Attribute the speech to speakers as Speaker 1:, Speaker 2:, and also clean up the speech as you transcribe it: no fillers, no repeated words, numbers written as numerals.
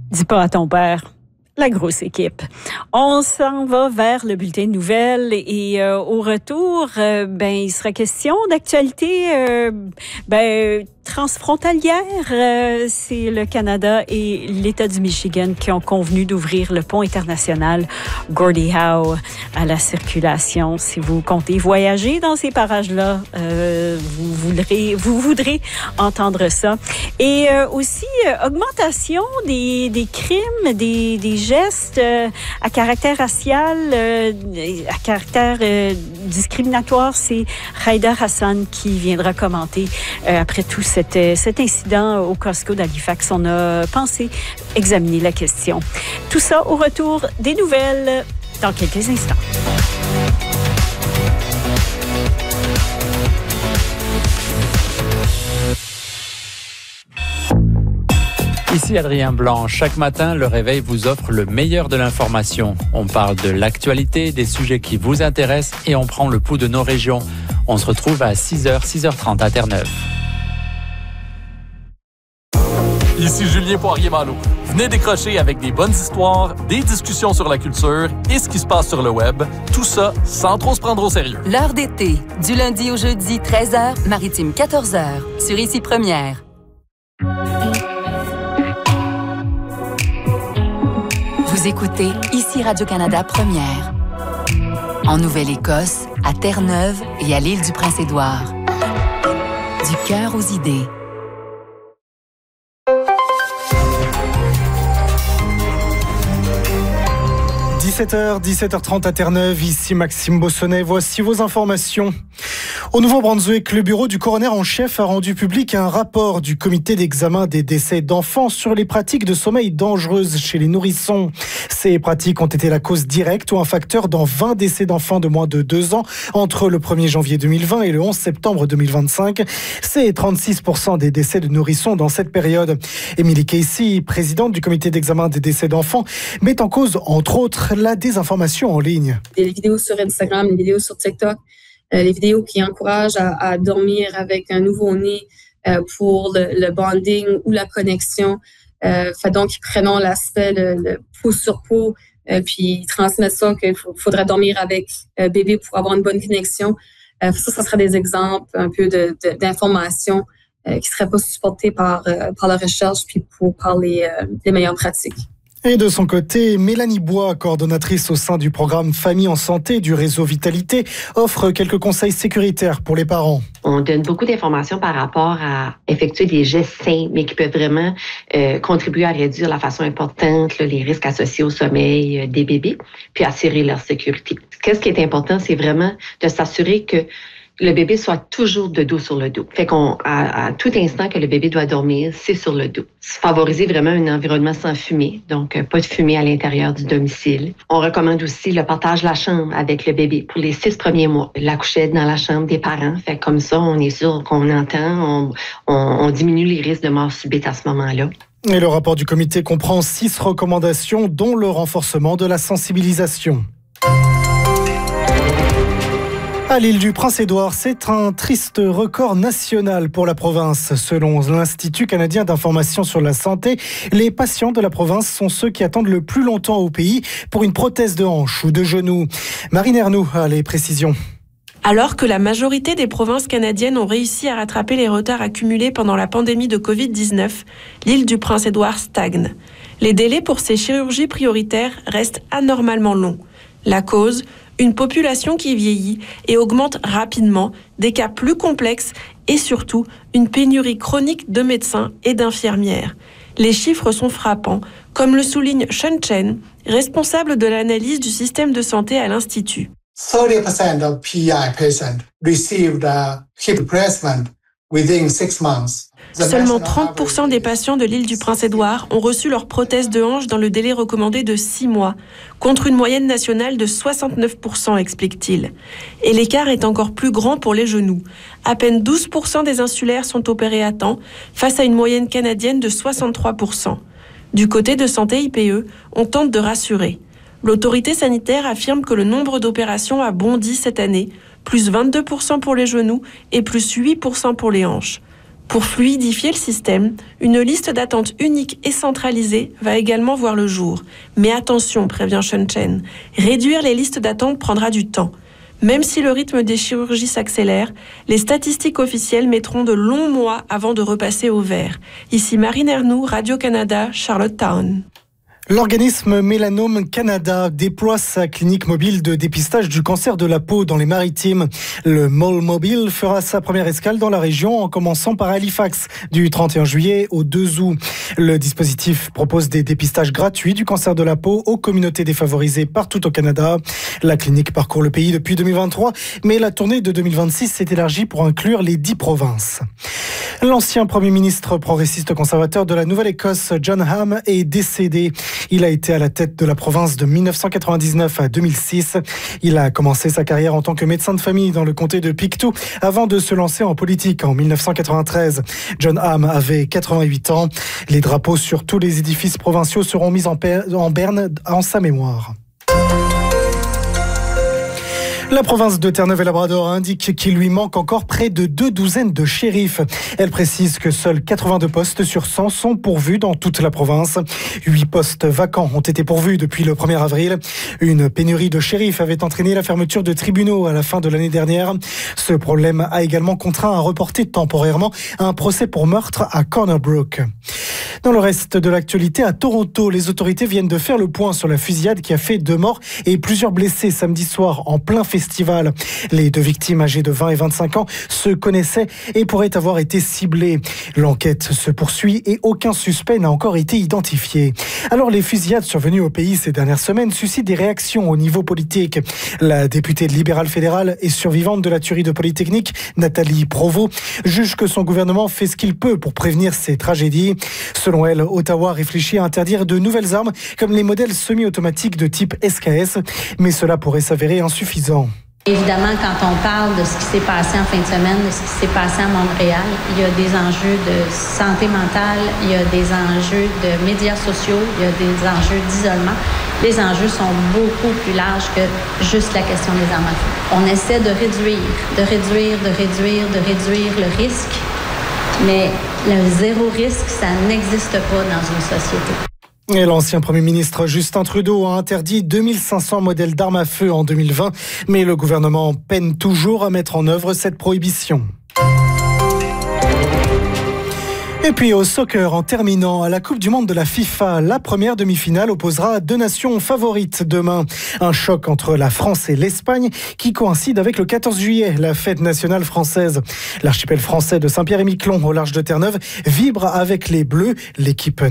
Speaker 1: Dis pas à ton père. La grosse équipe. On s'en va vers le bulletin de nouvelles et au retour, il sera question d'actualité transfrontalière. C'est le Canada et l'État du Michigan qui ont convenu d'ouvrir le pont international Gordie Howe à la circulation. Si vous comptez voyager dans ces parages-là, vous voudrez entendre ça. Et aussi, augmentation des crimes, des gestes à caractère racial, à caractère discriminatoire. C'est Haïda Hassan qui viendra commenter après tout cet incident au Costco d'Halifax. On a pensé examiner la question. Tout ça au retour des nouvelles dans quelques instants.
Speaker 2: Ici Adrien Blanc. Chaque matin, Le Réveil vous offre le meilleur de l'information. On parle de l'actualité, des sujets qui vous intéressent et on prend le pouls de nos régions. On se retrouve à 6h, 6h30 à Terre-Neuve.
Speaker 3: Ici Julien Poirier-Malo. Venez décrocher avec des bonnes histoires, des discussions sur la culture et ce qui se passe sur le web. Tout ça sans trop se prendre au sérieux.
Speaker 4: L'heure d'été, du lundi au jeudi, 13h, Maritime 14h, sur Ici Première. Vous écoutez Ici Radio-Canada Première. En Nouvelle-Écosse, à Terre-Neuve et à l'île du Prince-Édouard. Du cœur aux idées.
Speaker 5: – 17h30 à Terre-Neuve, ici Maxime Bossonnet. Voici vos informations. Au Nouveau-Brunswick, le bureau du coroner en chef a rendu public un rapport du comité d'examen des décès d'enfants sur les pratiques de sommeil dangereuses chez les nourrissons. Ces pratiques ont été la cause directe ou un facteur dans 20 décès d'enfants de moins de 2 ans entre le 1er janvier 2020 et le 11 septembre 2025. C'est 36% des décès de nourrissons dans cette période. Emily Casey, présidente du comité d'examen des décès d'enfants, met en cause, entre autres, la désinformation en ligne.
Speaker 6: Des vidéos sur Instagram, des vidéos sur TikTok, les vidéos qui encouragent à dormir avec un nouveau-né pour le bonding ou la connexion. Donc, ils prennent l'aspect, le peau sur peau, puis ils transmettent ça qu'il faudrait dormir avec bébé pour avoir une bonne connexion. Ça serait des exemples un peu d'informations qui ne seraient pas supportées par la recherche puis par les meilleures pratiques.
Speaker 5: Et de son côté, Mélanie Bois, coordonnatrice au sein du programme Famille en santé du réseau Vitalité, offre quelques conseils sécuritaires pour les parents.
Speaker 7: On donne beaucoup d'informations par rapport à effectuer des gestes sains, mais qui peuvent vraiment contribuer à réduire la façon importante les risques associés au sommeil des bébés, puis assurer leur sécurité. Qu'est-ce qui est important, c'est vraiment de s'assurer que le bébé soit toujours de dos sur le dos. Fait à tout instant que le bébé doit dormir, c'est sur le dos. Favoriser vraiment un environnement sans fumée, donc pas de fumée à l'intérieur du domicile. On recommande aussi le partage de la chambre avec le bébé pour les 6 premiers mois. La couchette dans la chambre des parents. Fait comme ça, on est sûr qu'on entend, on diminue les risques de mort subite à ce moment-là.
Speaker 5: Et le rapport du comité comprend 6 recommandations, dont le renforcement de la sensibilisation. À l'île du Prince-Édouard, c'est un triste record national pour la province. Selon l'Institut canadien d'information sur la santé, les patients de la province sont ceux qui attendent le plus longtemps au pays pour une prothèse de hanche ou de genou. Marine Ernoux a les précisions.
Speaker 8: Alors que la majorité des provinces canadiennes ont réussi à rattraper les retards accumulés pendant la pandémie de Covid-19, l'île du Prince-Édouard stagne. Les délais pour ces chirurgies prioritaires restent anormalement longs. La cause ? Une population qui vieillit et augmente rapidement, des cas plus complexes et surtout une pénurie chronique de médecins et d'infirmières. Les chiffres sont frappants, comme le souligne Sean Chen, responsable de l'analyse du système de santé à l'Institut.
Speaker 9: 30% of PI patients received a hip replacement within 6 months.
Speaker 8: Seulement 30% des patients de l'île du Prince-Édouard ont reçu leur prothèse de hanche dans le délai recommandé de 6 mois, contre une moyenne nationale de 69%, explique-t-il. Et l'écart est encore plus grand pour les genoux. À peine 12% des insulaires sont opérés à temps, face à une moyenne canadienne de 63%. Du côté de Santé IPE, on tente de rassurer. L'autorité sanitaire affirme que le nombre d'opérations a bondi cette année, plus 22% pour les genoux et plus 8% pour les hanches. Pour fluidifier le système, une liste d'attente unique et centralisée va également voir le jour. Mais attention, prévient Sean Chen, réduire les listes d'attente prendra du temps. Même si le rythme des chirurgies s'accélère, les statistiques officielles mettront de longs mois avant de repasser au vert. Ici Marine Ernoux, Radio-Canada, Charlottetown.
Speaker 5: L'organisme Mélanome Canada déploie sa clinique mobile de dépistage du cancer de la peau dans les Maritimes. Le Mole Mobile fera sa première escale dans la région en commençant par Halifax du 31 juillet au 2 août. Le dispositif propose des dépistages gratuits du cancer de la peau aux communautés défavorisées partout au Canada. La clinique parcourt le pays depuis 2023, mais la tournée de 2026 s'est élargie pour inclure les 10 provinces. L'ancien Premier ministre progressiste conservateur de la Nouvelle-Écosse, John Ham, est décédé. Il a été à la tête de la province de 1999 à 2006. Il a commencé sa carrière en tant que médecin de famille dans le comté de Pictou avant de se lancer en politique en 1993. John Ham avait 88 ans. Les drapeaux sur tous les édifices provinciaux seront mis en berne en sa mémoire. La province de Terre-Neuve-et-Labrador indique qu'il lui manque encore près de 2 douzaines de shérifs. Elle précise que seuls 82 postes sur 100 sont pourvus dans toute la province. 8 postes vacants ont été pourvus depuis le 1er avril. Une pénurie de shérifs avait entraîné la fermeture de tribunaux à la fin de l'année dernière. Ce problème a également contraint à reporter temporairement un procès pour meurtre à Corner Brook. Dans le reste de l'actualité, à Toronto, les autorités viennent de faire le point sur la fusillade qui a fait 2 morts et plusieurs blessés samedi soir en plein festival. Les 2 victimes âgées de 20 et 25 ans se connaissaient et pourraient avoir été ciblées. L'enquête se poursuit et aucun suspect n'a encore été identifié. Alors les fusillades survenues au pays ces dernières semaines suscitent des réactions au niveau politique. La députée libérale fédérale et survivante de la tuerie de Polytechnique, Nathalie Provost, juge que son gouvernement fait ce qu'il peut pour prévenir ces tragédies. Selon elle, Ottawa réfléchit à interdire de nouvelles armes comme les modèles semi-automatiques de type SKS, mais cela pourrait s'avérer insuffisant.
Speaker 10: Évidemment, quand on parle de ce qui s'est passé en fin de semaine, de ce qui s'est passé à Montréal, il y a des enjeux de santé mentale, il y a des enjeux de médias sociaux, il y a des enjeux d'isolement. Les enjeux sont beaucoup plus larges que juste la question des armes à feu. On essaie de réduire le risque, mais le zéro risque, ça n'existe pas dans une société.
Speaker 5: Et l'ancien Premier ministre Justin Trudeau a interdit 2500 modèles d'armes à feu en 2020, mais le gouvernement peine toujours à mettre en œuvre cette prohibition. Et puis au soccer, en terminant, à la Coupe du Monde de la FIFA, la première demi-finale opposera 2 nations favorites demain. Un choc entre la France et l'Espagne qui coïncide avec le 14 juillet, la fête nationale française. L'archipel français de Saint-Pierre-et-Miquelon au large de Terre-Neuve vibre avec les Bleus, l'équipe